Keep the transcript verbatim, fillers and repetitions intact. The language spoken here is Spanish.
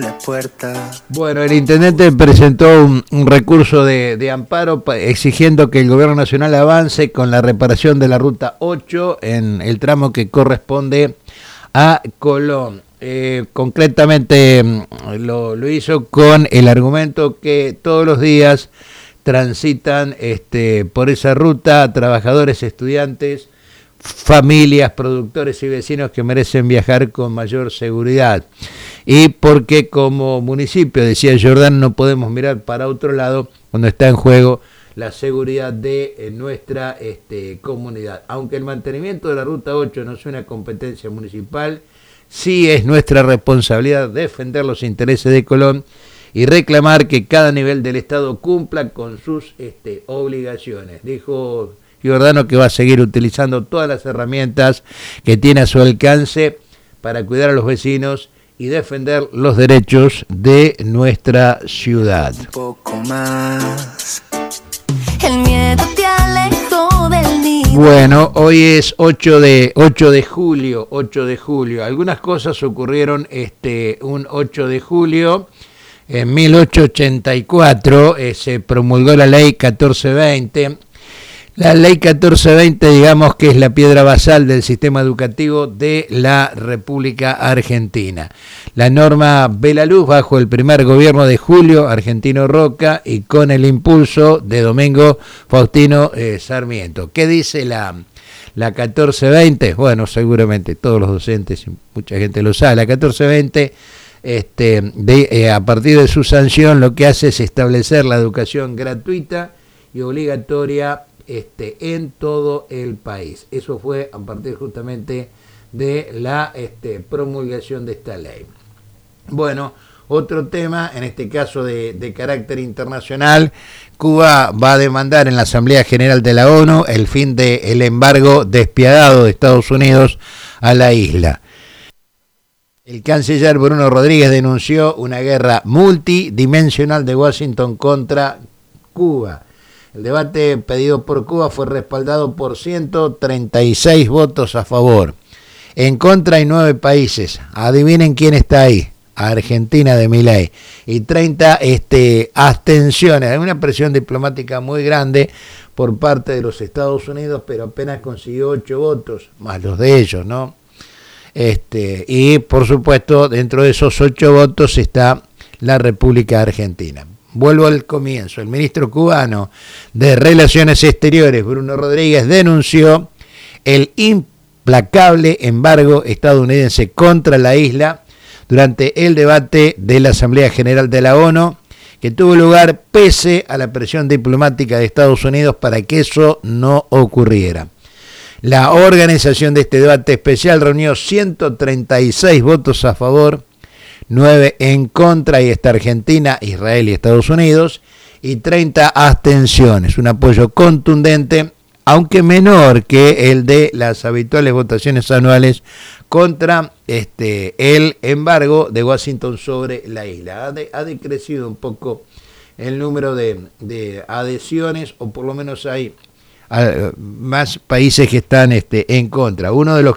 La puerta. Bueno, el intendente presentó un, un recurso de, de amparo pa, exigiendo que el gobierno nacional avance con la reparación de la ruta ocho en el tramo que corresponde a Colón. Eh, concretamente lo, lo hizo con el argumento que todos los días transitan este, por esa ruta trabajadores, estudiantes, familias, productores y vecinos que merecen viajar con mayor seguridad. Y porque como municipio, decía Jordán, no podemos mirar para otro lado cuando está en juego la seguridad de eh, nuestra este, comunidad. Aunque el mantenimiento de la ruta ocho no es una competencia municipal, sí es nuestra responsabilidad defender los intereses de Colón y reclamar que cada nivel del Estado cumpla con sus este, obligaciones. Dijo Giordano que va a seguir utilizando todas las herramientas que tiene a su alcance para cuidar a los vecinos y defender los derechos de nuestra ciudad. Un poco más. El miedo te alejó del nido. Bueno, hoy es ocho de julio, ocho de julio. Algunas cosas ocurrieron este un ocho de julio. En mil ochocientos ochenta y cuatro eh, se promulgó la ley catorce veinte. La ley catorce veinte, digamos que es la piedra basal del sistema educativo de la República Argentina. La norma ve la luz bajo el primer gobierno de Julio Argentino Roca y con el impulso de Domingo Faustino eh, Sarmiento. ¿Qué dice la, la catorce veinte? Bueno, seguramente todos los docentes, mucha gente lo sabe. La catorce veinte, este, de, eh, a partir de su sanción, lo que hace es establecer la educación gratuita y obligatoria Este, en todo el país. Eso fue a partir justamente de la este, promulgación de esta ley. Bueno, otro tema, en este caso de, de carácter internacional, Cuba va a demandar en la Asamblea General de la ONU el fin del embargo despiadado de Estados Unidos a la isla. El canciller Bruno Rodríguez denunció una guerra multidimensional de Washington contra Cuba. El debate pedido por Cuba fue respaldado por ciento treinta y seis votos a favor. En contra hay nueve países. Adivinen quién está ahí. Argentina de Milei. Y treinta este, abstenciones. Hay una presión diplomática muy grande por parte de los Estados Unidos, pero apenas consiguió ocho votos, más los de ellos, ¿no? Este, y por supuesto, dentro de esos ocho votos está la República Argentina. Vuelvo al comienzo. El ministro cubano de Relaciones Exteriores, Bruno Rodríguez, denunció el implacable embargo estadounidense contra la isla durante el debate de la Asamblea General de la ONU, que tuvo lugar pese a la presión diplomática de Estados Unidos para que eso no ocurriera. La organización de este debate especial reunió ciento treinta y seis votos a favor, nueve en contra, y está Argentina, Israel y Estados Unidos, y treinta abstenciones, un apoyo contundente, aunque menor que el de las habituales votaciones anuales contra este, el embargo de Washington sobre la isla. Ha, de, ha decrecido un poco el número de, de adhesiones, o por lo menos hay uh, más países que están este, en contra. Uno de los